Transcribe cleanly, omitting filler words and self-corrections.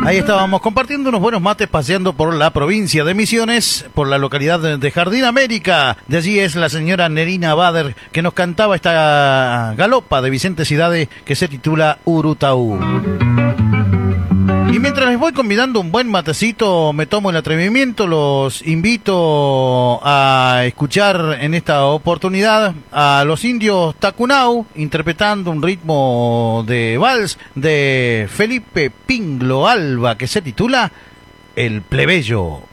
Ahí estábamos compartiendo unos buenos mates paseando por la provincia de Misiones, por la localidad de Jardín América. De allí es la señora Nerina Bader que nos cantaba esta galopa de Vicente Cidade que se titula Urutaú. Y mientras les voy convidando un buen matecito, me tomo el atrevimiento, los invito a escuchar en esta oportunidad a los indios Tacunau interpretando un ritmo de vals de Felipe Pinglo Alba que se titula El Plebeyo.